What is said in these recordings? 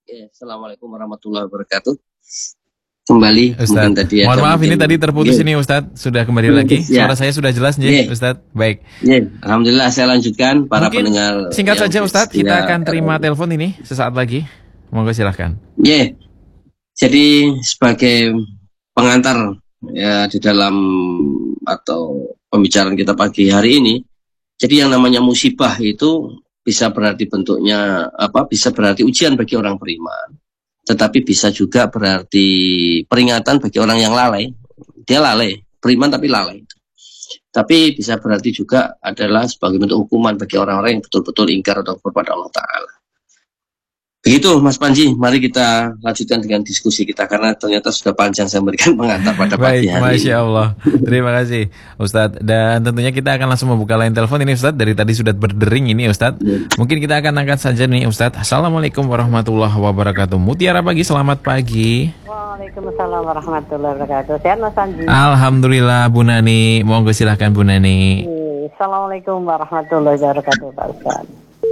Ya, Assalamualaikum warahmatullahi wabarakatuh. Kembali mungkin Ustadz, tadi mohon ada maaf ini mungkin tadi terputus ya, ini Ustadz. Sudah kembali lagi. ya, Suara saya sudah jelas nih ya, Ustadz. Baik. ya. Alhamdulillah saya lanjutkan para Mungkin pendengar singkat yang saja Ustadz, kita setia akan terima RRI. telepon ini sesaat lagi. Monggo silahkan. Ya, jadi sebagai pengantar ya di dalam atau pembicaraan kita pagi hari ini, jadi yang namanya musibah itu bisa berarti bentuknya apa? Bisa berarti ujian bagi orang beriman, tetapi bisa juga berarti peringatan bagi orang yang lalai. Dia lalai, beriman tapi lalai. Tapi bisa berarti juga adalah sebagai bentuk hukuman bagi orang-orang yang betul-betul ingkar atau kepada Allah Ta'ala. Begitu Mas Panji, mari kita lanjutkan dengan diskusi kita karena ternyata sudah panjang saya memberikan pengantar pada pagi Baik, hari Masya ini. Allah. Terima kasih Ustadz. Dan tentunya kita akan langsung membuka line telepon ini Ustadz. Dari tadi sudah berdering ini Ustadz. Mungkin kita akan angkat saja nih Ustadz. Assalamualaikum warahmatullahi wabarakatuh. Mutiara pagi, selamat pagi. Waalaikumsalam warahmatullahi wabarakatuh. Sehat Mas Anji? Alhamdulillah Bu Nani. Monggo silahkan Bu Nani. Assalamualaikum warahmatullahi wabarakatuh Pak Ustaz.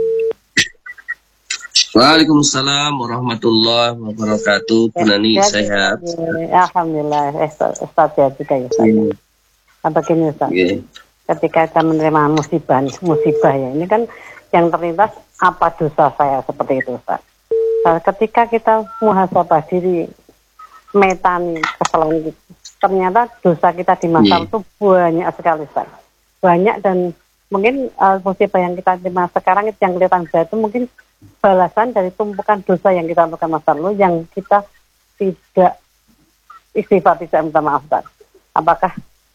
Waalaikumsalam warahmatullahi wabarakatuh. Bu Nani sehat? Alhamdulillah. Ustaz sehat juga ya Ustaz. Begini Ustaz. Ketika kita menerima musibah ya, ini kan yang terlintas apa dosa saya seperti itu Ustaz. Ketika kita muhasabah diri, metani kesalahan kita, ternyata dosa kita di masa itu banyak sekali Ustaz. Banyak dan mungkin musibah yang kita terima sekarang itu yang kelihatan berat itu mungkin balasan dari tumpukan dosa yang kita lakukan masa lalu yang kita tidak istighfar, tidak minta maaf Ustaz. Apakah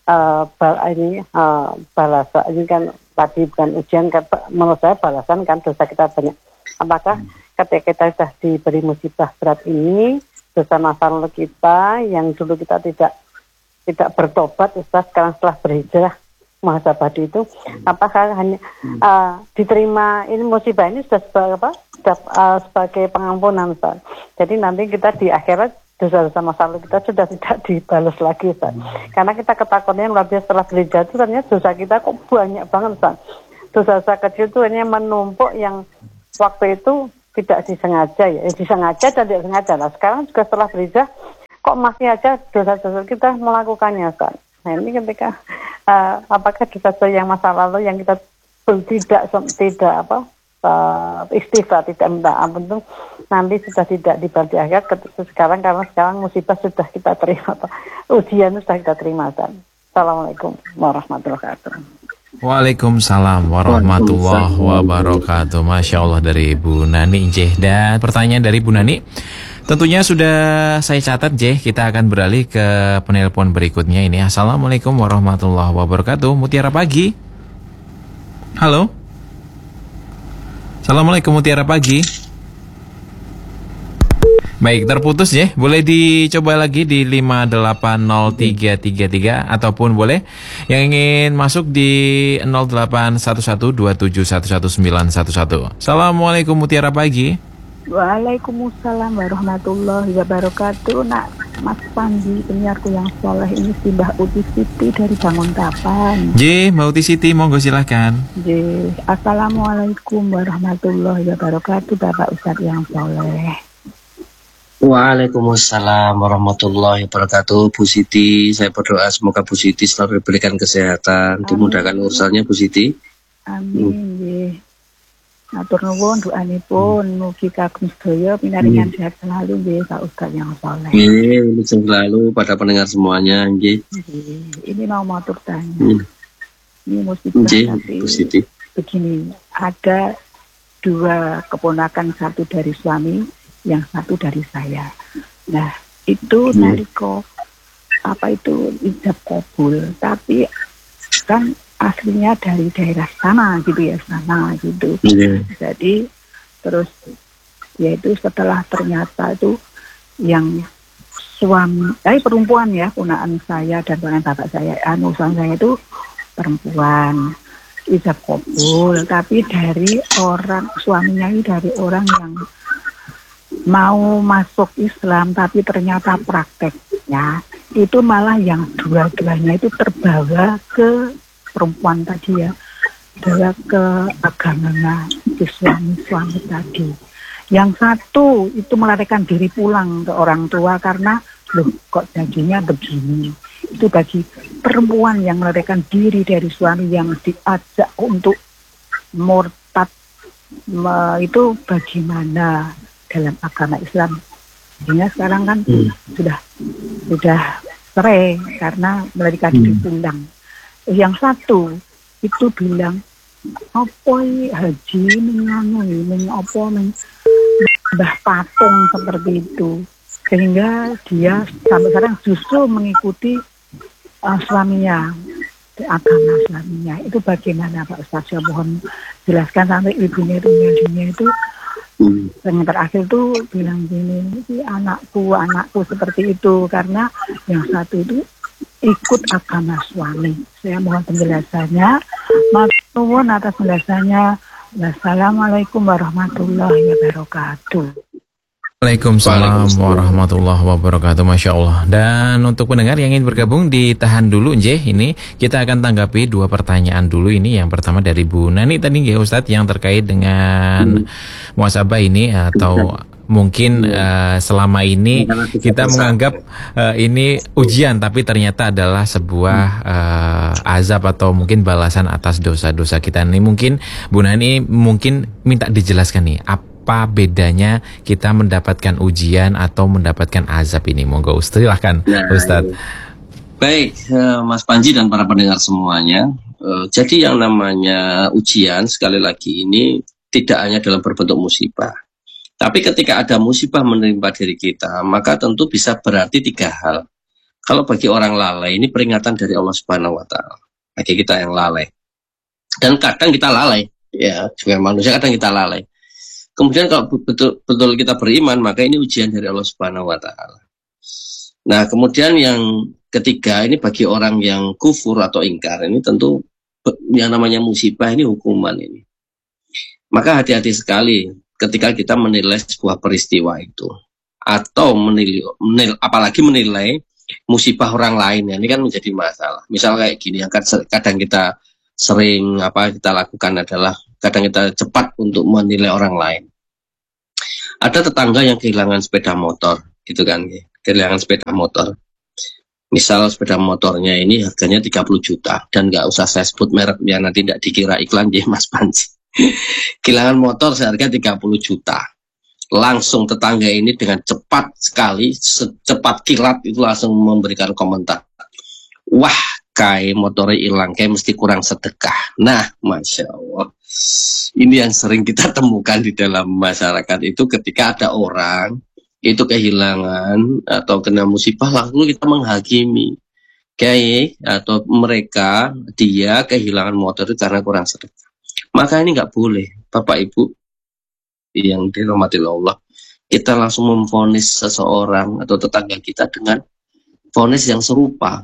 balasan ini kan tadi bukan ujian, menurut saya balasan kan dosa kita banyak. Apakah ketika kita sudah diberi musibah berat ini, dosa masa lalu kita yang dulu kita tidak bertobat Ustaz, sekarang setelah berhijrah muhasabah itu, apakah hanya diterima ini musibah ini sudah sebagai pengampunan Ustaz. Jadi nanti kita di akhirat dosa-dosa masa lalu kita sudah tidak dibalas lagi Ustaz. Karena kita ketakutannya luar biasa setelah berhijrah itu ternyata dosa kita kok banyak banget Ustaz. Dosa-dosa kecil itu hanya menumpuk yang waktu itu tidak disengaja ya, disengaja dan tidak sengaja lah. Sekarang juga setelah berhijrah kok masih aja dosa-dosa kita melakukannya Ustaz. Nah ini ketika apakah dosa-dosa yang masa lalu yang kita tidak istighfar, tidak minta ampun itu nanti sudah tidak dibalas di akhirat sekarang, karena sekarang musibah sudah kita terima, ujian sudah kita terima. Assalamualaikum warahmatullahi wabarakatuh. Waalaikumsalam warahmatullahi wabarakatuh. Masya Allah dari Bu Nani J. Dan pertanyaan dari Bu Nani tentunya sudah saya catat J. Kita akan beralih ke penelpon berikutnya ini. Assalamualaikum warahmatullahi wabarakatuh. Mutiara pagi. Halo. Assalamualaikum Mutiara pagi. Baik, terputus ya. Boleh dicoba lagi di 580333 ataupun boleh yang ingin masuk di 081127119111. Assalamualaikum Mutiara pagi. Waalaikumsalam warahmatullahi wabarakatuh. Nak Mas Pandi, penyiarku yang soleh ini si Mbak Uti Siti dari Banguntapan. Mbak Uti Siti, monggo silahkan. Assalamualaikum warahmatullahi wabarakatuh, Bapak Ustadz yang soleh. Waalaikumsalam warahmatullahi wabarakatuh. Bu Siti, saya berdoa semoga Bu Siti selalu diberikan kesehatan, dimudahkan urusannya Bu Siti. Amin. Atur nuwun doanipun mugi kagem sedaya pinaringan sehat selalu nggih Pak Ustaz yang saleh. Nggih, selalu pada pendengar semuanya nggih. Ini mau matur tanya. Ini musibah tapi begini, ada dua keponakan, satu dari suami, yang satu dari saya. Nah, itu nalika ijab kabul, tapi kan aslinya dari daerah sana gitu ya, sana gitu. Jadi terus yaitu setelah ternyata itu yang suami perempuan ya, ponakan saya dan ponakan bapak saya, suami saya itu perempuan ijab kabul, tapi dari orang suaminya ini dari orang yang mau masuk Islam, tapi ternyata prakteknya itu malah yang dua-duanya itu terbawa ke perempuan tadi ya, adalah ke agamanya si suami tadi. Yang satu itu melarikan diri pulang ke orang tua karena loh kok janjinya begini. Itu bagi perempuan yang melarikan diri dari suami yang diajak untuk murtad, itu bagaimana dalam agama Islam? Sehingga sekarang kan sudah cerai karena melarikan diri pulang. Yang satu itu bilang apa haji mbah patung seperti itu, sehingga dia sampai sekarang justru mengikuti suaminya, agama suaminya. Itu bagaimana Pak Ustaz? Saya mohon jelaskan. Sampai ibunya itu yang terakhir tuh bilang gini, anakku seperti itu karena yang satu itu ikut agama suami. Saya mohon penjelasannya. Matur atas penjelasannya. Wassalamualaikum warahmatullahi wabarakatuh. Waalaikumsalam warahmatullahi wabarakatuh. Masya Allah. Dan untuk pendengar yang ingin bergabung, ditahan dulu Njeh. Ini kita akan tanggapi 2 pertanyaan dulu. Ini yang pertama dari Bu Nani tadi nggih Ustadz, yang terkait dengan muhasabah ini, atau mungkin selama ini kita menganggap ini ujian, tapi ternyata adalah sebuah azab atau mungkin balasan atas dosa-dosa kita. Ini mungkin Bu Nani mungkin minta dijelaskan nih, apa bedanya kita mendapatkan ujian atau mendapatkan azab ini? Monggo silahkan Ustadz. Baik, Mas Panji dan para pendengar semuanya. Jadi yang namanya ujian sekali lagi ini tidak hanya dalam berbentuk musibah. Tapi ketika ada musibah menimpa diri kita, maka tentu bisa berarti 3 hal. Kalau bagi orang lalai, ini peringatan dari Allah Subhanahu wa Ta'ala. Bagi kita yang lalai. Dan kadang kita lalai, ya, juga manusia kadang kita lalai. Kemudian kalau betul kita beriman, maka ini ujian dari Allah Subhanahu wa Ta'ala. Nah, kemudian yang ketiga, ini bagi orang yang kufur atau ingkar, ini tentu yang namanya musibah, ini hukuman ini. Maka hati-hati sekali ketika kita menilai sebuah peristiwa itu, atau apalagi menilai musibah orang lain, ini kan menjadi masalah. Misal kayak gini, yang kadang kita sering kita lakukan adalah kadang kita cepat untuk menilai orang lain. Ada tetangga yang kehilangan sepeda motor, gitu kan, kehilangan sepeda motor. Misal sepeda motornya ini harganya 30 juta, dan nggak usah saya sebut merek, biar nanti tidak dikira iklan ya Mas Panji. Kehilangan motor seharga 30 juta. Langsung tetangga ini dengan cepat sekali, secepat kilat itu langsung memberikan komentar. Wah, kayak motornya hilang, kayak mesti kurang sedekah. Nah, Masya Allah. Ini yang sering kita temukan di dalam masyarakat itu, ketika ada orang itu kehilangan atau kena musibah, langsung kita menghakimi. Kayak atau mereka, dia kehilangan motor itu karena kurang sedekah. Maka ini nggak boleh, Bapak Ibu yang dirahmati Allah. Kita langsung memvonis seseorang atau tetangga kita dengan vonis yang serupa.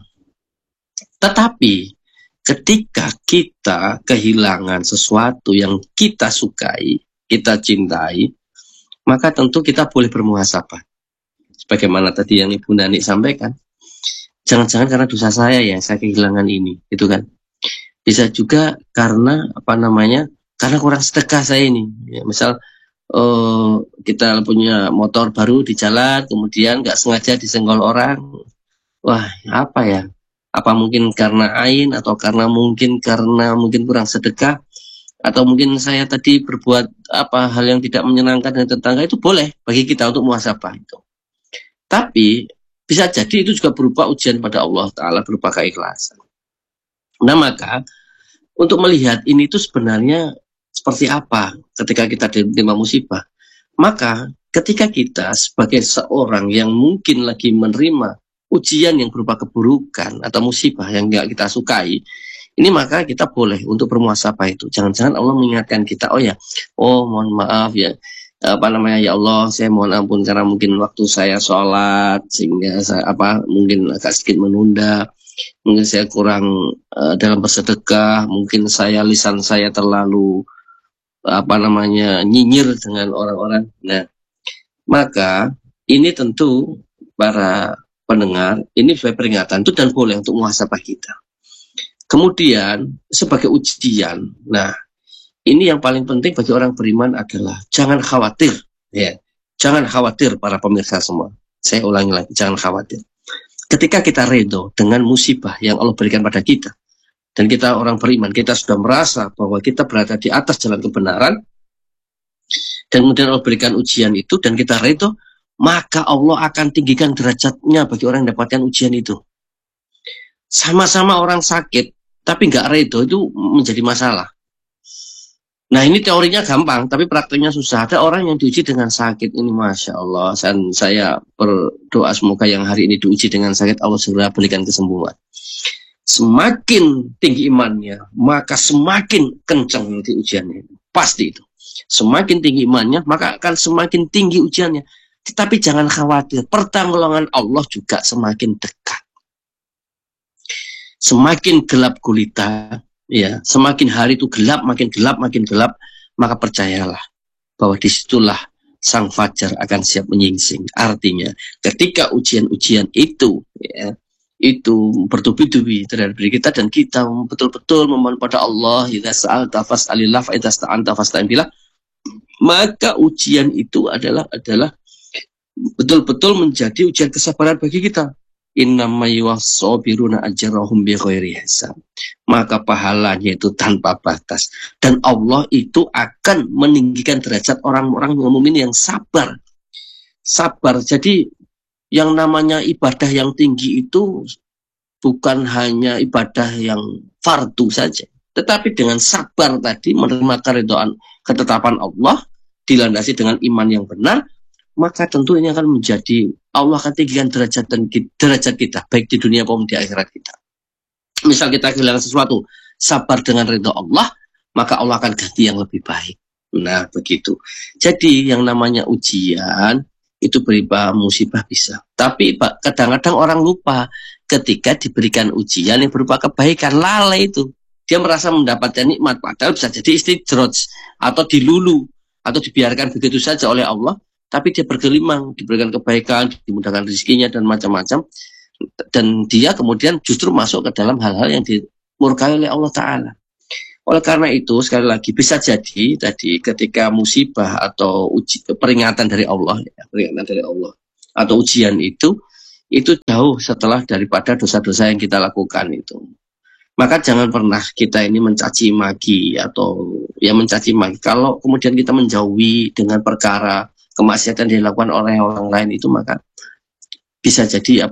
Tetapi ketika kita kehilangan sesuatu yang kita sukai, kita cintai, maka tentu kita boleh bermuhasabah. Sebagaimana tadi yang Ibu Nani sampaikan, jangan-jangan karena dosa saya ya saya kehilangan ini, gitu kan? Bisa juga karena karena kurang sedekah saya ini. Ya, misal kita punya motor baru di jalan, kemudian nggak sengaja disenggol orang. Wah, apa ya? Apa mungkin karena ain, atau karena mungkin kurang sedekah, atau mungkin saya tadi berbuat hal yang tidak menyenangkan dengan tetangga, itu boleh bagi kita untuk muhasabah itu. Tapi bisa jadi itu juga berupa ujian pada Allah Ta'ala, berupa keikhlasan. Nah, maka untuk melihat ini itu sebenarnya seperti apa ketika kita terima musibah, maka ketika kita sebagai seorang yang mungkin lagi menerima ujian yang berupa keburukan atau musibah yang nggak kita sukai, ini maka kita boleh untuk bermuhasabah itu. Jangan-jangan Allah mengingatkan kita, mohon maaf ya, ya Allah, saya mohon ampun karena mungkin waktu saya sholat sehingga saya mungkin agak sedikit menunda, mungkin saya kurang dalam bersedekah, mungkin lisan saya terlalu nyinyir dengan orang-orang. Nah, maka ini tentu para pendengar, ini sebagai peringatan itu dan boleh untuk muhasabah kita. Kemudian sebagai ujian, nah ini yang paling penting bagi orang beriman adalah jangan khawatir Ya, jangan khawatir para pemirsa semua. Saya ulangi lagi, jangan khawatir. Ketika kita ridho dengan musibah yang Allah berikan pada kita, dan kita orang beriman, kita sudah merasa bahwa kita berada di atas jalan kebenaran, dan kemudian Allah berikan ujian itu, dan kita ridho, maka Allah akan tinggikan derajatnya bagi orang yang mendapatkan ujian itu. Sama-sama orang sakit, tapi nggak ridho itu menjadi masalah. Nah ini teorinya gampang, tapi prakteknya susah. Ada orang yang diuji dengan sakit ini, Masya Allah. Saya berdoa semoga yang hari ini diuji dengan sakit, Allah segera berikan kesembuhan. Semakin tinggi imannya, maka semakin kencang nanti ujiannya. Pasti itu. Semakin tinggi imannya, maka akan semakin tinggi ujiannya. Tetapi jangan khawatir, pertolongan Allah juga semakin dekat. Semakin gelap gulita, ya, semakin hari itu gelap, makin gelap, maka percayalah bahwa disitulah sang fajar akan siap menyingsing. Artinya, ketika ujian-ujian itu, ya, itu bertubi-tubi terhadap diri kita dan kita betul-betul memohon pada Allah, idza sa'alta fas'alillah, fa idza sta'anta fasta'in billah, maka ujian itu adalah betul-betul menjadi ujian kesabaran bagi kita. Innama yuwassabiruna ajrahum bighairi hisab. Maka pahalanya itu tanpa batas. Dan Allah itu akan meninggikan derajat orang-orang mukmin yang sabar. Sabar. Jadi yang namanya ibadah yang tinggi itu bukan hanya ibadah yang fardu saja, tetapi dengan sabar tadi menerima keridhaan ketetapan Allah dilandasi dengan iman yang benar, maka tentu ini akan menjadi Allah akan tinggikan derajat kita baik di dunia maupun di akhirat kita. Misal kita kehilangan sesuatu, sabar dengan ridha Allah, maka Allah akan ganti yang lebih baik. Nah, begitu. Jadi yang namanya ujian itu berupa musibah bisa. Tapi kadang-kadang orang lupa ketika diberikan ujian yang berupa kebaikan, lalai itu. Dia merasa mendapatkan nikmat, padahal bisa jadi istidroj atau dilulu atau dibiarkan begitu saja oleh Allah. Tapi dia bergelimang, diberikan kebaikan, dimudahkan rezekinya dan macam-macam. Dan dia kemudian justru masuk ke dalam hal-hal yang dimurkai oleh Allah Ta'ala. Oleh karena itu, sekali lagi, bisa jadi tadi ketika musibah atau peringatan dari Allah, atau ujian itu jauh setelah daripada dosa-dosa yang kita lakukan itu. Maka jangan pernah kita ini mencaci maki atau ya mencaci maki. Kalau kemudian kita menjauhi dengan perkara kemaksiatan yang dilakukan oleh orang lain itu, maka bisa jadi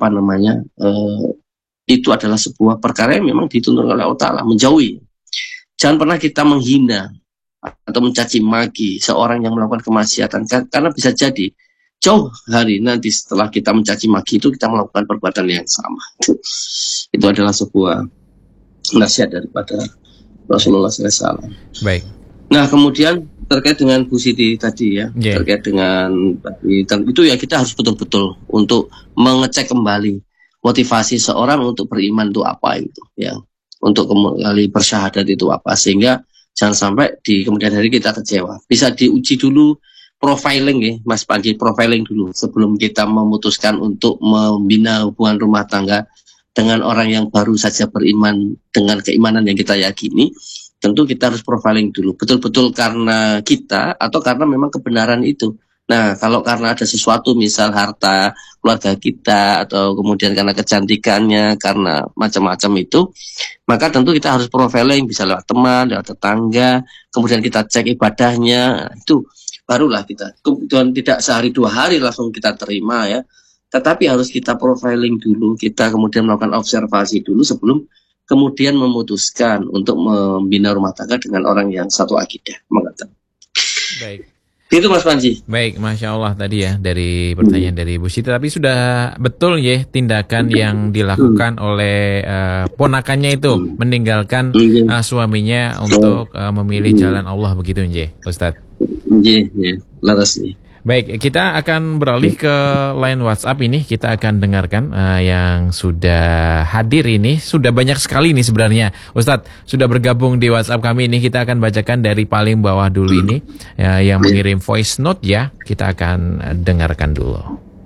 itu adalah sebuah perkara yang memang dituntut oleh Allah Ta'ala, menjauhi. Jangan pernah kita menghina atau mencaci maki seorang yang melakukan kemaksiatan, karena bisa jadi jauh hari nanti setelah kita mencaci maki itu kita melakukan perbuatan yang sama. Itu adalah sebuah nasihat daripada Rasulullah SAW. Baik. Nah, kemudian terkait dengan Bu Siti tadi ya, terkait dengan itu ya, kita harus betul-betul untuk mengecek kembali motivasi seorang untuk beriman itu apa itu ya, untuk kembali bersyahadat itu apa, sehingga jangan sampai di kemudian hari kita kecewa. Bisa diuji dulu profiling ya, Mas Panji, profiling dulu sebelum kita memutuskan untuk membina hubungan rumah tangga dengan orang yang baru saja beriman dengan keimanan yang kita yakini. Tentu kita harus profiling dulu, betul-betul karena kita atau karena memang kebenaran itu. Nah, kalau karena ada sesuatu, misal harta keluarga kita, atau kemudian karena kecantikannya, karena macam-macam itu, maka tentu kita harus profiling, bisa lewat teman, lewat tetangga, kemudian kita cek ibadahnya, itu barulah kita, kemudian tidak sehari dua hari langsung kita terima ya, tetapi harus kita profiling dulu, kita kemudian melakukan observasi dulu sebelum kemudian memutuskan untuk membina rumah tangga dengan orang yang satu akidah. Baik. Itu Mas Panji. Baik, Masya Allah tadi ya dari pertanyaan dari Bu Siti. Tapi sudah betul ya tindakan yang dilakukan oleh ponakannya itu meninggalkan suaminya untuk memilih jalan Allah begitu nje, Ustadz. Nje, laras nih. Baik, kita akan beralih ke line WhatsApp ini. Kita akan dengarkan yang sudah hadir ini. Sudah banyak sekali nih sebenarnya. Ustadz, sudah bergabung di WhatsApp kami ini. Kita akan bacakan dari paling bawah dulu ini. Yang mengirim voice note ya. Kita akan dengarkan dulu.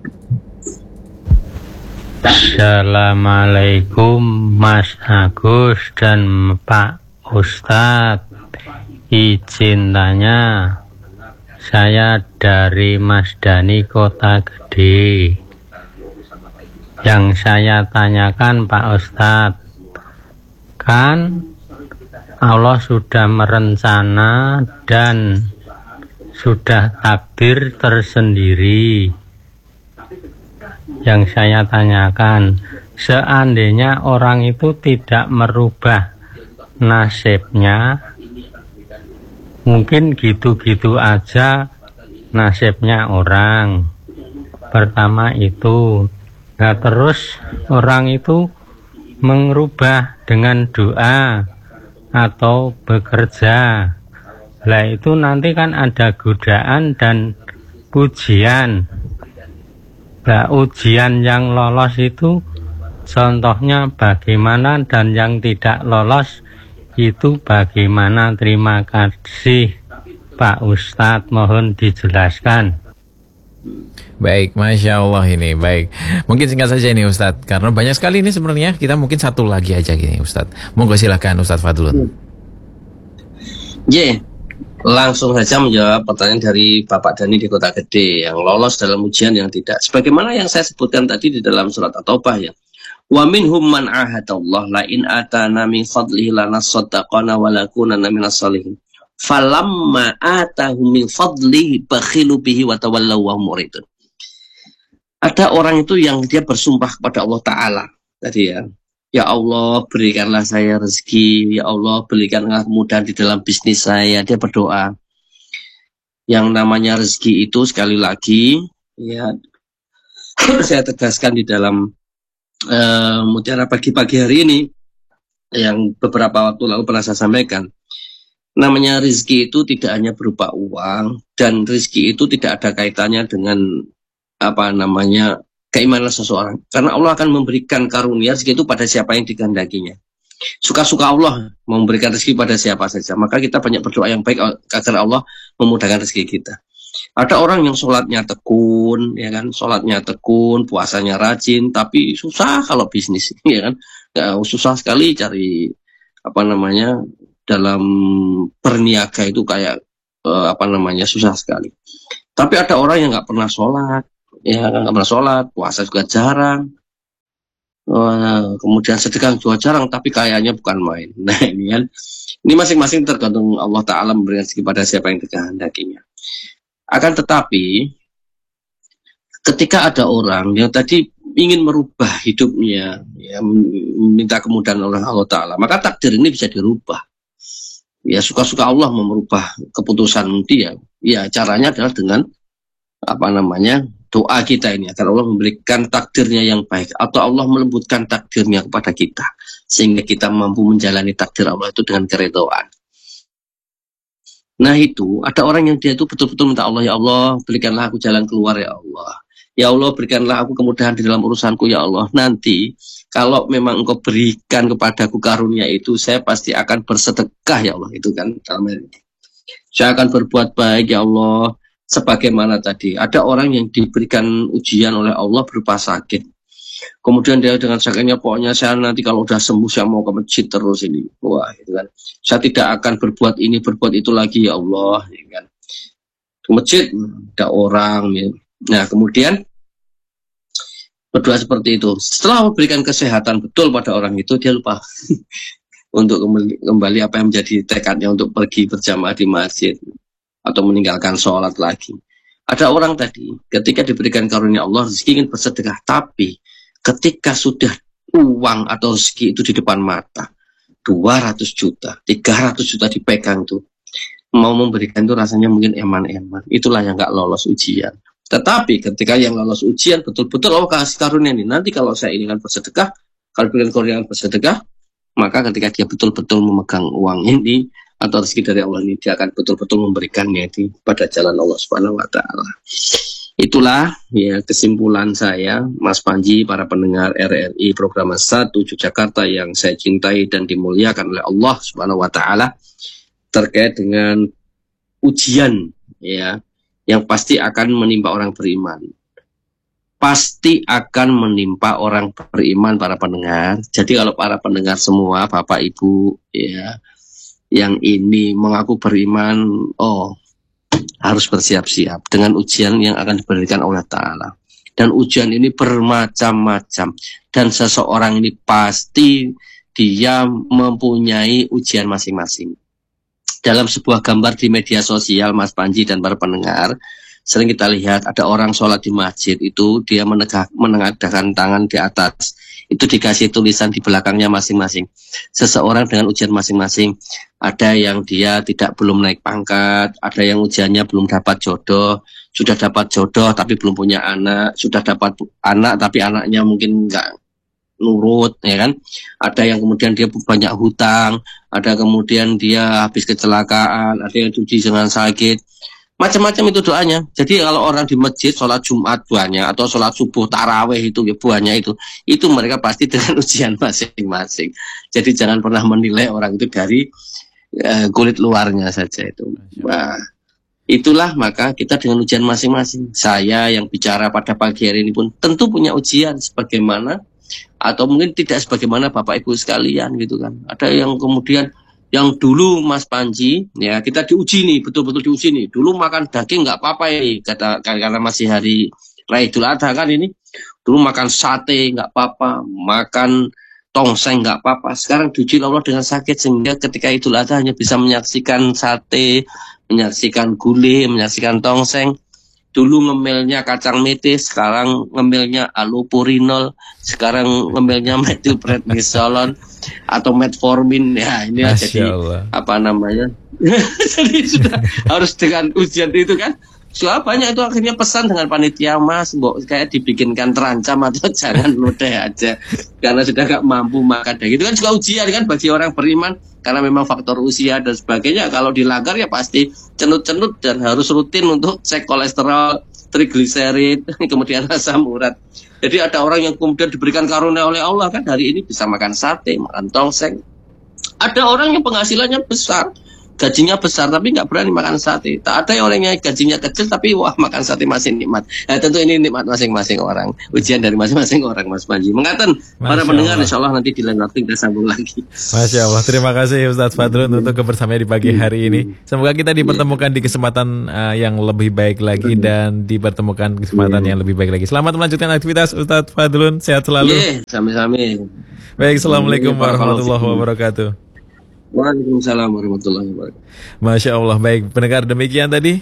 Assalamualaikum Mas Agus dan Pak Ustadz. Izin tanya. Saya dari Mas Dani, Kota Gede. Yang saya tanyakan Pak Ustadz, kan Allah sudah merencana dan sudah takdir tersendiri. Yang saya tanyakan, seandainya orang itu tidak merubah nasibnya, mungkin gitu-gitu aja nasibnya orang. Pertama itu, nah terus orang itu merubah dengan doa atau bekerja. Lah itu nanti kan ada godaan dan ujian. Nah, ujian yang lolos itu contohnya bagaimana dan yang tidak lolos itu bagaimana? Terima kasih Pak Ustadz, mohon dijelaskan. Baik, Masya Allah ini, baik. Mungkin singkat saja ini Ustadz, karena banyak sekali ini sebenarnya, kita mungkin satu lagi aja gini Ustadz. Monggo silakan Ustadz Fadlun. Langsung saja menjawab pertanyaan dari Bapak Dani di Kota Gede yang lolos dalam ujian yang tidak. Sebagaimana yang saya sebutkan tadi di dalam surat At-Taubah ya. Wa minhum man ahadallah la in atana min fadlihi lanasaddaqana wa lakunanna minas sholihin. Falamma atahum min fadlihi bakhilu bihi wa tawallaw wa muridun. Ada orang itu yang dia bersumpah kepada Allah Ta'ala tadi ya. Ya Allah, berikanlah saya rezeki. Ya Allah, berikanlah kemudahan di dalam bisnis saya. Dia berdoa. Yang namanya rezeki itu sekali lagi, ya, saya tegaskan di dalam mutiara pagi-pagi hari ini, yang beberapa waktu lalu pernah saya sampaikan. Namanya rezeki itu tidak hanya berupa uang, dan rezeki itu tidak ada kaitannya dengan keimanan seseorang, karena Allah akan memberikan karunia rezeki itu pada siapa yang dikehendakinya. Suka-suka Allah memberikan rezeki pada siapa saja, maka kita banyak berdoa yang baik agar Allah memudahkan rezeki kita. Ada orang yang sholatnya tekun, ya kan, sholatnya tekun, puasanya rajin, tapi susah kalau bisnis, ya kan, susah sekali cari dalam berniaga itu kayak susah sekali. Tapi ada orang yang nggak pernah sholat. Ya, nggak pernah sholat, puasa juga jarang, kemudian sedekah juga jarang, tapi kayaknya bukan main. Nah ini kan, ini masing-masing tergantung Allah Ta'ala memberikan rezeki pada siapa yang dikehendakinya. Akan tetapi, ketika ada orang yang tadi ingin merubah hidupnya, ya, meminta kemudahan oleh Allah Ta'ala, maka takdir ini bisa dirubah. Ya, suka-suka Allah merubah keputusan dia. Ya, caranya adalah dengan doa kita ini agar Allah memberikan takdirnya yang baik, atau Allah melembutkan takdirnya kepada kita sehingga kita mampu menjalani takdir Allah itu dengan keridhaan. Nah itu ada orang yang dia itu betul-betul minta Allah, ya Allah berikanlah aku jalan keluar, ya Allah, ya Allah berikanlah aku kemudahan di dalam urusanku, ya Allah, nanti kalau memang engkau berikan kepadaku karunia itu, saya pasti akan bersedekah, ya Allah, itu kan saya akan berbuat baik, ya Allah. Sebagaimana tadi, ada orang yang diberikan ujian oleh Allah berupa sakit. Kemudian dia dengan sakitnya, pokoknya saya nanti kalau udah sembuh, saya mau ke masjid terus ini. Wah, itu kan. Saya tidak akan berbuat ini, berbuat itu lagi, ya Allah. Ya kan. Ke masjid, ada orang. Ya. Nah, kemudian berdoa seperti itu. Setelah memberikan kesehatan betul pada orang itu, dia lupa untuk kembali apa yang menjadi tekadnya untuk pergi berjamaah di masjid atau meninggalkan sholat lagi. Ada orang tadi ketika diberikan karunia Allah rezeki ingin bersedekah, tapi ketika sudah uang atau rezeki itu di depan mata, 200 juta, 300 juta dipegang tuh, mau memberikan itu rasanya mungkin eman-eman. Itulah yang gak lolos ujian. Tetapi ketika yang lolos ujian betul-betul Allah kasih karunia ini, nanti kalau saya ingin bersedekah, kalau berikan karunia bersedekah, maka ketika dia betul-betul memegang uang ini atau rezeki dari Allah ini, dia akan betul-betul memberikannya itu pada jalan Allah Subhanahu wa Ta'ala. Itulah ya kesimpulan saya, Mas Panji, para pendengar RRI program 1 Yogyakarta yang saya cintai dan dimuliakan oleh Allah Subhanahu wa Ta'ala, terkait dengan ujian ya yang pasti akan menimpa orang beriman. Pasti akan menimpa orang beriman, para pendengar. Jadi kalau para pendengar semua, Bapak Ibu ya, yang ini mengaku beriman, oh harus bersiap-siap dengan ujian yang akan diberikan oleh Ta'ala. Dan ujian ini bermacam-macam. Dan seseorang ini pasti dia mempunyai ujian masing-masing. Dalam sebuah gambar di media sosial, Mas Panji dan para pendengar, sering kita lihat ada orang sholat di masjid itu, dia menengadahkan tangan di atas. Itu dikasih tulisan di belakangnya masing-masing. Seseorang dengan ujian masing-masing. Ada yang dia belum naik pangkat, ada yang ujiannya belum dapat jodoh, sudah dapat jodoh tapi belum punya anak, sudah dapat anak tapi anaknya mungkin enggak nurut, ya kan? Ada yang kemudian dia banyak hutang, ada kemudian dia habis kecelakaan, ada yang cuci dengan sakit. Macam-macam itu doanya. Jadi kalau orang di masjid sholat Jumat buahnya atau sholat subuh taraweh itu ya buahnya itu mereka pasti dengan ujian masing-masing. Jadi jangan pernah menilai orang itu dari kulit luarnya saja itu. Wah, itulah maka kita dengan ujian masing-masing. Saya yang bicara pada pagi hari ini pun tentu punya ujian sebagaimana atau mungkin tidak sebagaimana Bapak Ibu sekalian gitu kan. Ada yang kemudian yang dulu Mas Panji, ya kita diuji nih, betul-betul diuji nih. Dulu makan daging nggak apa-apa ini, karena masih hari Raya Idul Adha kan ini. Dulu makan sate nggak apa-apa, makan tongseng nggak apa-apa. Sekarang diuji Allah dengan sakit sehingga ketika Idul Adha hanya bisa menyaksikan sate, menyaksikan gulai, menyaksikan tongseng. Dulu ngemilnya kacang mete, sekarang ngemilnya allopurinol, sekarang ngemilnya metilprednisolon atau metformin. Ya ini jadi apa namanya? Jadi sudah harus dengan ujian itu kan. Soal banyak itu akhirnya pesan dengan panitia, Mas, kayak dibikinkan terancam atau jangan lodeh aja karena sudah gak mampu makan daging. Itu kan juga ujian kan bagi orang beriman karena memang faktor usia dan sebagainya. Kalau dilanggar ya pasti cenut-cenut dan harus rutin untuk cek kolesterol, trigliserid, kemudian asam urat. Jadi ada orang yang kemudian diberikan karunia oleh Allah kan hari ini bisa makan sate, makan tongseng. Ada orang yang penghasilannya besar, gajinya besar tapi nggak berani makan sate. Tak ada orang yang gajinya kecil tapi wah makan sate masih nikmat. Nah, tentu ini nikmat masing-masing orang. Ujian dari masing-masing orang, Mas Panji. Mengatakan para pendengar, insya Allah nanti di lain waktu kita sambung lagi. Masya Allah. Terima kasih Ustadz Fadlun untuk kebersamaannya di pagi hari ini. Semoga kita dipertemukan di kesempatan yang lebih baik lagi dan dipertemukan kesempatan yang lebih baik lagi. Selamat melanjutkan aktivitas Ustadz Fadlun. Sehat selalu. Sami-sami. Baik, assalamualaikum warahmatullahi wabarakatuh. Waalaikumsalam warahmatullahi wabarakatuh. Masya Allah. Baik, pendengar, demikian tadi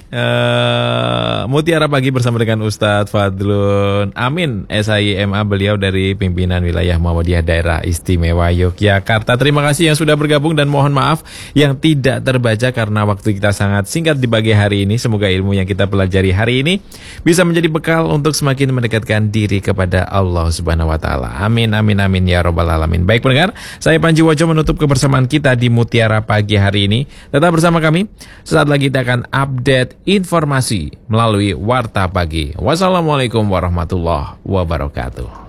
Mutiara Pagi bersama dengan Ustadz Fadlun Amin SIMA, beliau dari pimpinan wilayah Muhammadiyah Daerah Istimewa Yogyakarta. Terima kasih yang sudah bergabung dan mohon maaf yang tidak terbaca karena waktu kita sangat singkat di pagi hari ini. Semoga ilmu yang kita pelajari hari ini bisa menjadi bekal untuk semakin mendekatkan diri kepada Allah Subhanahu wa taala. Amin amin amin ya rabbal alamin. Baik pendengar, saya Panji Wajo menutup kebersamaan kita di Mutiara Pagi hari ini. Tetap bersama kami. Sesaat lagi kita akan update informasi melalui Warta Pagi. Wassalamualaikum warahmatullahi wabarakatuh.